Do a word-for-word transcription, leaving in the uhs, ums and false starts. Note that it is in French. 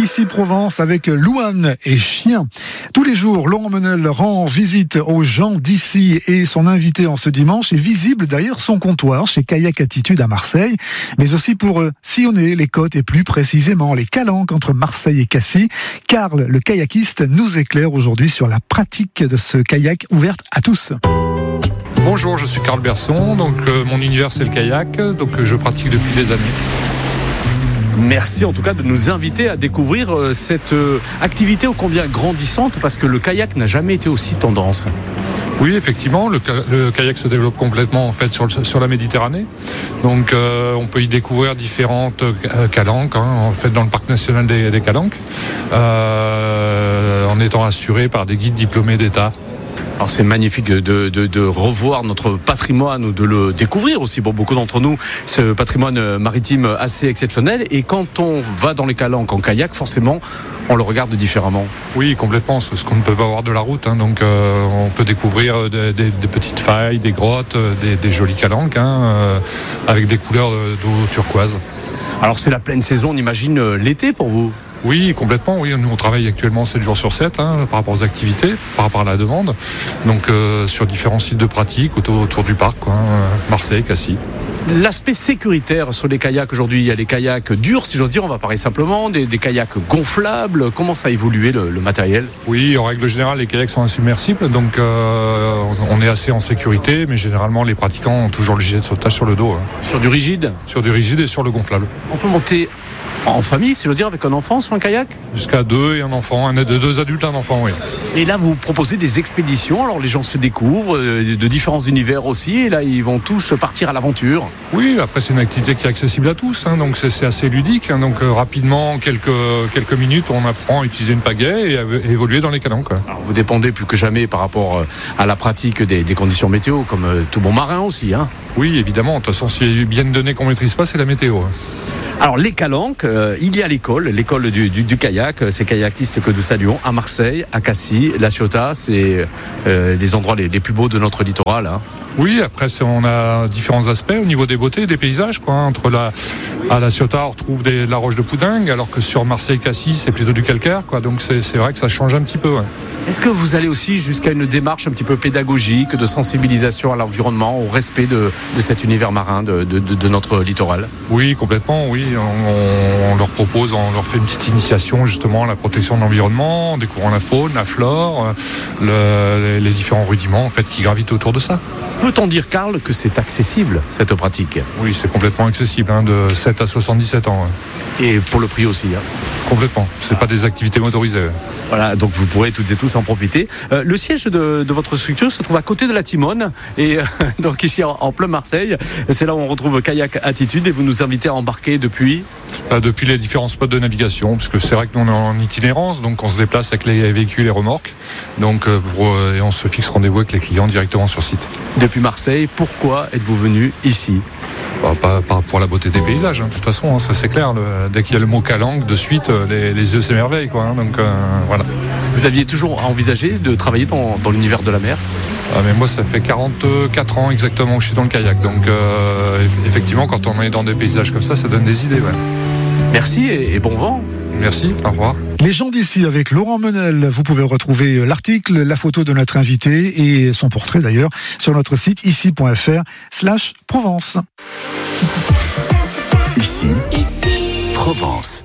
Ici Provence avec Louane et Chien. Tous les jours, Laurent Menel rend visite aux gens d'ici et son invité en ce dimanche est visible derrière son comptoir chez Kayak Attitude à Marseille, mais aussi pour euh, sillonner les côtes et plus précisément les calanques entre Marseille et Cassis. Karl, le kayakiste, nous éclaire aujourd'hui sur la pratique de ce kayak ouverte à tous. Bonjour, je suis Karl Berson, donc euh, mon univers c'est le kayak, donc euh, je pratique depuis des années. Merci en tout cas de nous inviter à découvrir euh, cette euh, activité ô combien grandissante, parce que le kayak n'a jamais été aussi tendance. Oui, effectivement, le, le kayak se développe complètement en fait sur, le, sur la Méditerranée. Donc euh, on peut y découvrir différentes euh, calanques, hein, en fait dans le parc national des, des Calanques, euh, en étant assuré par des guides diplômés d'État. Alors c'est magnifique de, de, de revoir notre patrimoine ou de le découvrir aussi pour beaucoup d'entre nous, ce patrimoine maritime assez exceptionnel. Et quand on va dans les calanques en kayak, forcément, on le regarde différemment. Oui, complètement, ce qu'on ne peut pas voir de la route. Hein. Donc euh, on peut découvrir des, des, des petites failles, des grottes, des, des jolies calanques, hein, euh, avec des couleurs d'eau turquoise. Alors c'est la pleine saison, on imagine l'été pour vous? Oui, complètement. Oui, nous on travaille actuellement sept jours sur sept hein, par rapport aux activités, par rapport à la demande. Donc euh, sur différents sites de pratique autour, autour du parc, quoi, hein, Marseille, Cassis. L'aspect sécuritaire sur les kayaks aujourd'hui, il y a les kayaks durs, si j'ose dire, on va parler simplement, des, des kayaks gonflables. Comment ça a évolué le, le matériel? Oui, en règle générale, les kayaks sont insubmersibles, donc euh, on est assez en sécurité, mais généralement les pratiquants ont toujours le gilet de sauvetage sur le dos. Hein. Sur du rigide? Sur du rigide et sur le gonflable. On peut monter en famille, si je veux dire, avec un enfant sur un kayak? Jusqu'à deux et un enfant, un, deux, deux adultes et un enfant, oui. Et là, vous proposez des expéditions, alors les gens se découvrent, euh, de différents univers aussi, et là, ils vont tous partir à l'aventure. Oui, après, c'est une activité qui est accessible à tous, hein, donc c'est, c'est assez ludique. Hein, donc euh, rapidement, en quelques, quelques minutes, on apprend à utiliser une pagaie et à, à évoluer dans les calanques. Alors, vous dépendez plus que jamais par rapport à la pratique des, des conditions météo, comme euh, tout bon marin aussi. Hein. Oui, évidemment. De toute façon, s'il y a bien une donnée qu'on ne maîtrise pas, c'est la météo. Hein. Alors les calanques, euh, il y a l'école, l'école du, du, du kayak, ces kayakistes que nous saluons à Marseille, à Cassis, La Ciotat, c'est euh, des endroits les, les plus beaux de notre littoral. Hein. Oui, après on a différents aspects au niveau des beautés, des paysages. Quoi. Entre la, à La Ciotat, on retrouve des, la roche de Poudingue, alors que sur Marseille-Cassis, c'est plutôt du calcaire. Quoi. Donc c'est, c'est vrai que ça change un petit peu. Ouais. Est-ce que vous allez aussi jusqu'à une démarche un petit peu pédagogique, de sensibilisation à l'environnement, au respect de, de cet univers marin, de, de, de, de notre littoral? Oui, complètement, oui. On, on leur propose, on leur fait une petite initiation justement à la protection de l'environnement, en découvrant la faune, la flore, le, les différents rudiments en fait, qui gravitent autour de ça. Peut-on dire, Karl, que c'est accessible, cette pratique? Oui, c'est complètement accessible, hein, de sept à soixante-dix-sept ans. Ouais. Et pour le prix aussi hein. Complètement, c'est pas des activités motorisées. Ouais. Voilà, donc vous pourrez toutes et tous en profiter. Euh, le siège de, de votre structure se trouve à côté de la Timone, et euh, donc ici en, en plein Marseille. C'est là où on retrouve Kayak Attitude, et vous nous invitez à embarquer depuis euh, Depuis les différents spots de navigation, parce que c'est vrai que nous on est en itinérance, donc on se déplace avec les véhicules et remorques, donc, euh, pour, euh, et on se fixe rendez-vous avec les clients directement sur site. Depuis Marseille, pourquoi êtes-vous venu ici? Bah, pas, pas pour la beauté des paysages, hein, de toute façon, hein, ça c'est clair. Le, dès qu'il y a le mot calanque, de suite, les, les yeux s'émerveillent. Quoi, hein, donc euh, voilà. Vous aviez toujours envisagé de travailler dans, dans l'univers de la mer? Ah, mais moi, ça fait quarante-quatre ans exactement que je suis dans le kayak. Donc euh, effectivement, quand on est dans des paysages comme ça, ça donne des idées. Ouais. Merci et, et bon vent. Merci, au revoir. Les gens d'ici avec Laurent Menel. Vous pouvez retrouver l'article, la photo de notre invité et son portrait d'ailleurs sur notre site ici point f r slash Provence. Ici, ici, Provence.